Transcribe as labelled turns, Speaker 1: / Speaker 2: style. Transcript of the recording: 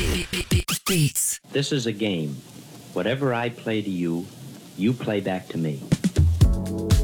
Speaker 1: Beats.
Speaker 2: This is a game. Whatever I play to you, you play back to me.